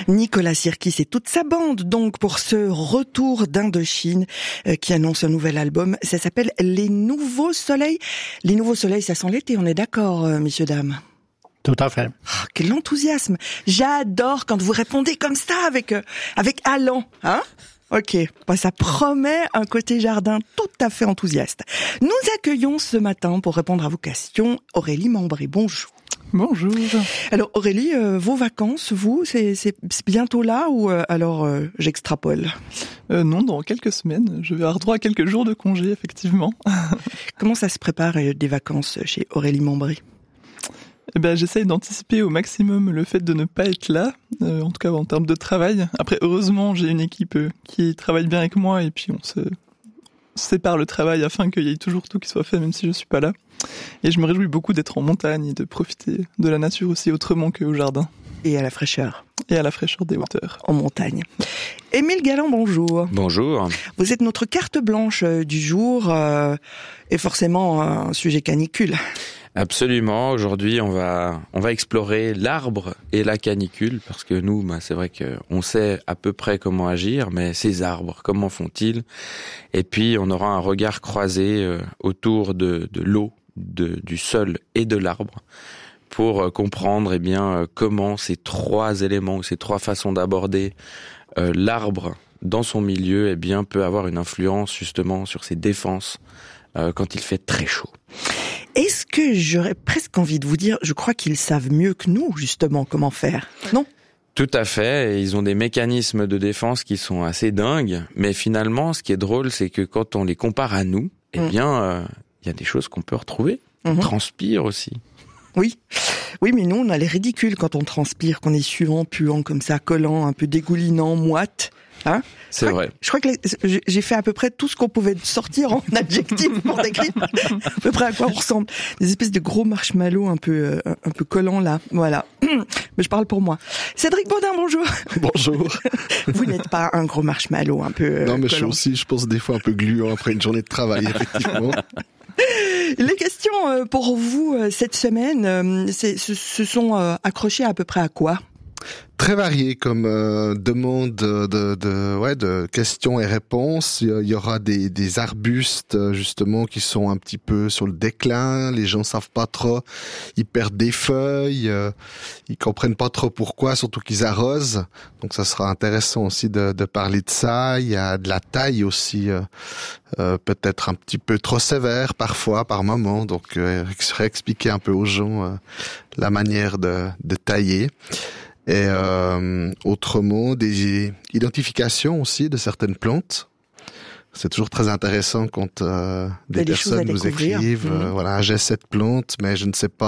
Nicolas Sirkis et toute sa bande, donc, pour ce retour d'Indochine qui annonce un nouvel album. Ça s'appelle Les Nouveaux Soleils. Les Nouveaux Soleils, ça sent l'été, on est d'accord, messieurs, dames? Tout à fait. Oh, quel enthousiasme. J'adore quand vous répondez comme ça, avec allant, hein? Ok, ça promet un côté jardin tout à fait enthousiaste. Nous accueillons ce matin, pour répondre à vos questions, Aurélie Membré. Bonjour. Bonjour. Alors Aurélie, vos vacances, vous, c'est bientôt là ou alors j'extrapole? Non, dans quelques semaines. Je vais avoir droit à quelques jours de congé, effectivement. Comment ça se prépare des vacances chez Aurélie Membré? J'essaye d'anticiper au maximum le fait de ne pas être là, en tout cas en termes de travail. Après, heureusement, j'ai une équipe qui travaille bien avec moi et puis on se sépare le travail afin qu'il y ait toujours tout qui soit fait, même si je suis pas là. Et je me réjouis beaucoup d'être en montagne et de profiter de la nature aussi autrement qu'au jardin. Et à la fraîcheur. Et à la fraîcheur des hauteurs. En montagne. Émile Galland, bonjour. Bonjour. Vous êtes notre carte blanche du jour et forcément un sujet canicule. Absolument. Aujourd'hui, on va explorer l'arbre et la canicule parce que nous, c'est vrai qu'on sait à peu près comment agir, mais ces arbres, comment font-ils? Et puis, on aura un regard croisé autour de l'eau, du sol et de l'arbre pour comprendre comment ces trois éléments, ces trois façons d'aborder l'arbre dans son milieu peut avoir une influence justement sur ses défenses quand il fait très chaud. Est-ce que j'aurais presque envie de vous dire, je crois qu'ils savent mieux que nous, justement, comment faire, non? Tout à fait, et ils ont des mécanismes de défense qui sont assez dingues, mais finalement, ce qui est drôle, c'est que quand on les compare à nous, il y a des choses qu'on peut retrouver. On transpire aussi. Oui, mais nous, on a les ridicules quand on transpire, qu'on est suant, puant, comme ça, collant, un peu dégoulinant, moite. Hein? C'est vrai. Je crois que j'ai fait à peu près tout ce qu'on pouvait sortir en adjectif pour décrire à peu près à quoi on ressemble. Des espèces de gros marshmallows un peu collants là. Voilà. Mais je parle pour moi. Cédric Baudin, bonjour. Bonjour. Vous n'êtes pas un gros marshmallow un peu non, mais collant. je pense des fois un peu gluant après une journée de travail, effectivement. Les questions pour vous cette semaine, se sont accrochées à peu près à quoi? Très varié comme demande de questions et réponses. Il y aura des arbustes justement qui sont un petit peu sur le déclin. Les gens savent pas trop. Ils perdent des feuilles. Ils comprennent pas trop pourquoi, surtout qu'ils arrosent. Donc ça sera intéressant aussi de parler de ça. Il y a de la taille aussi, peut-être un petit peu trop sévère parfois, par moment. Donc expliquer un peu aux gens la manière de tailler. Et autrement, des identifications aussi de certaines plantes. C'est toujours très intéressant quand des personnes nous écrivent, j'ai cette plante, mais je ne sais pas